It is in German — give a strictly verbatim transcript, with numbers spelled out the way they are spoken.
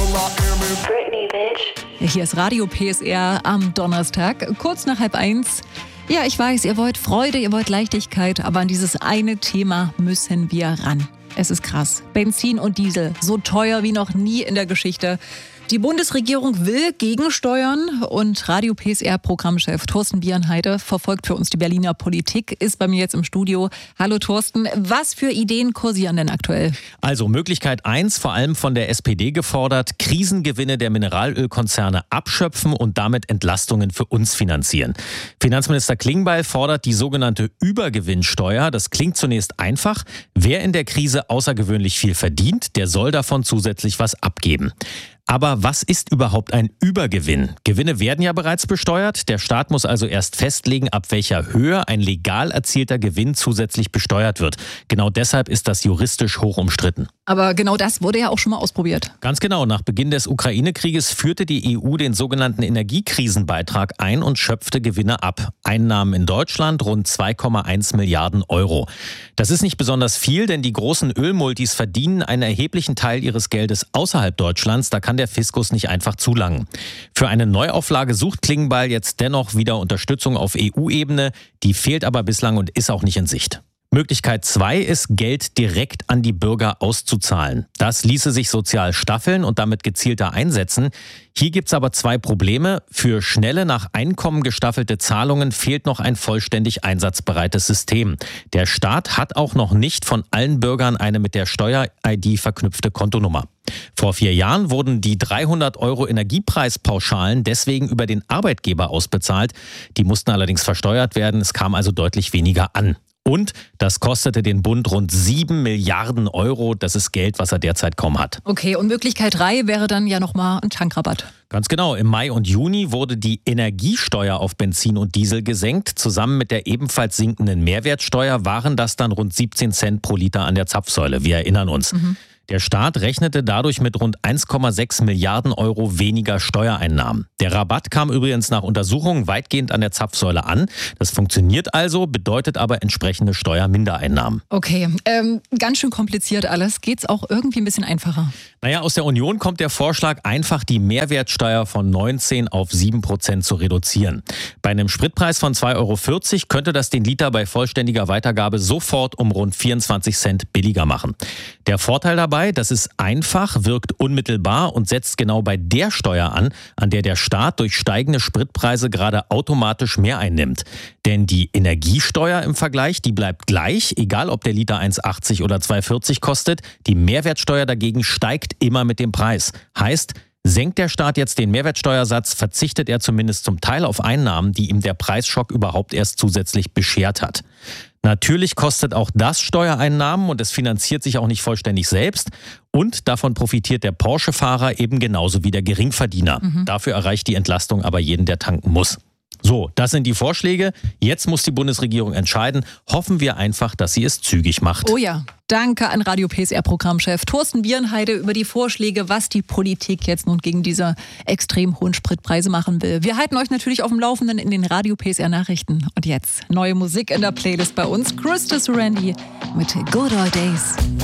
Britney, bitch. Hier ist Radio P S R am Donnerstag, kurz nach halb eins. Ja, ich weiß, ihr wollt Freude, ihr wollt Leichtigkeit, aber an dieses eine Thema müssen wir ran. Es ist krass. Benzin und Diesel, so teuer wie noch nie in der Geschichte. Die Bundesregierung will gegensteuern und Radio P S R-Programmchef Thorsten Bierenheide verfolgt für uns die Berliner Politik, ist bei mir jetzt im Studio. Hallo Thorsten, was für Ideen kursieren denn aktuell? Also Möglichkeit eins, vor allem von der S P D gefordert, Krisengewinne der Mineralölkonzerne abschöpfen und damit Entlastungen für uns finanzieren. Finanzminister Klingbeil fordert die sogenannte Übergewinnsteuer. Das klingt zunächst einfach. Wer in der Krise außergewöhnlich viel verdient, der soll davon zusätzlich was abgeben. Aber was ist überhaupt ein Übergewinn? Gewinne werden ja bereits besteuert. Der Staat muss also erst festlegen, ab welcher Höhe ein legal erzielter Gewinn zusätzlich besteuert wird. Genau deshalb ist das juristisch hoch umstritten. Aber genau das wurde ja auch schon mal ausprobiert. Ganz genau. Nach Beginn des Ukraine-Krieges führte die E U den sogenannten Energiekrisenbeitrag ein und schöpfte Gewinne ab. Einnahmen in Deutschland rund zwei Komma eins Milliarden Euro. Das ist nicht besonders viel, denn die großen Ölmultis verdienen einen erheblichen Teil ihres Geldes außerhalb Deutschlands. Da kann der Fiskus nicht einfach zulangen. Für eine Neuauflage sucht Klingbeil jetzt dennoch wieder Unterstützung auf E U-Ebene. Die fehlt aber bislang und ist auch nicht in Sicht. Möglichkeit zwei ist, Geld direkt an die Bürger auszuzahlen. Das ließe sich sozial staffeln und damit gezielter einsetzen. Hier gibt's aber zwei Probleme. Für schnelle, nach Einkommen gestaffelte Zahlungen fehlt noch ein vollständig einsatzbereites System. Der Staat hat auch noch nicht von allen Bürgern eine mit der Steuer-I D verknüpfte Kontonummer. Vor vier Jahren wurden die dreihundert Euro Energiepreispauschalen deswegen über den Arbeitgeber ausbezahlt. Die mussten allerdings versteuert werden. Es kam also deutlich weniger an. Und das kostete den Bund rund sieben Milliarden Euro. Das ist Geld, was er derzeit kaum hat. Okay, und Möglichkeit drei wäre dann ja nochmal ein Tankrabatt. Ganz genau. Im Mai und Juni wurde die Energiesteuer auf Benzin und Diesel gesenkt. Zusammen mit der ebenfalls sinkenden Mehrwertsteuer waren das dann rund siebzehn Cent pro Liter an der Zapfsäule. Wir erinnern uns. Mhm. Der Staat rechnete dadurch mit rund eins Komma sechs Milliarden Euro weniger Steuereinnahmen. Der Rabatt kam übrigens nach Untersuchungen weitgehend an der Zapfsäule an. Das funktioniert also, bedeutet aber entsprechende Steuermindereinnahmen. Okay, ähm, ganz schön kompliziert alles. Geht's auch irgendwie ein bisschen einfacher? Naja, aus der Union kommt der Vorschlag, einfach die Mehrwertsteuer von neunzehn auf sieben Prozent zu reduzieren. Bei einem Spritpreis von zwei Euro vierzig könnte das den Liter bei vollständiger Weitergabe sofort um rund vierundzwanzig Cent billiger machen. Der Vorteil dabei, das ist einfach, wirkt unmittelbar und setzt genau bei der Steuer an, an der der Staat durch steigende Spritpreise gerade automatisch mehr einnimmt. Denn die Energiesteuer im Vergleich, die bleibt gleich, egal ob der Liter eins Komma achtzig oder zwei Euro vierzig kostet. Die Mehrwertsteuer dagegen steigt immer mit dem Preis. Heißt, senkt der Staat jetzt den Mehrwertsteuersatz, verzichtet er zumindest zum Teil auf Einnahmen, die ihm der Preisschock überhaupt erst zusätzlich beschert hat. Natürlich kostet auch das Steuereinnahmen und es finanziert sich auch nicht vollständig selbst. Und davon profitiert der Porsche-Fahrer eben genauso wie der Geringverdiener. Mhm. Dafür erreicht die Entlastung aber jeden, der tanken muss. So, das sind die Vorschläge. Jetzt muss die Bundesregierung entscheiden. Hoffen wir einfach, dass sie es zügig macht. Oh ja, danke an Radio P S R-Programmchef Thorsten Bierenheide über die Vorschläge, was die Politik jetzt nun gegen diese extrem hohen Spritpreise machen will. Wir halten euch natürlich auf dem Laufenden in den Radio P S R-Nachrichten. Und jetzt neue Musik in der Playlist bei uns. Christus Randy mit Good Old Days.